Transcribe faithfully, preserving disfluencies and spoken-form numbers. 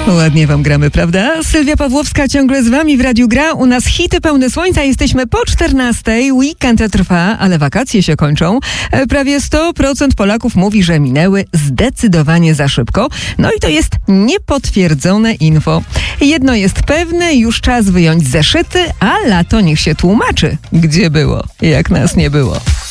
Ładnie wam gramy, prawda? Sylwia Pawłowska ciągle z wami w Radiu Gra. U nas hity pełne słońca. Jesteśmy po czternastej. Weekend trwa, ale wakacje się kończą. Prawie sto procent Polaków mówi, że minęły zdecydowanie za szybko. No i to jest niepotwierdzone info. Jedno jest pewne, już czas wyjąć zeszyty, a lato niech się tłumaczy, gdzie było, jak nas nie było.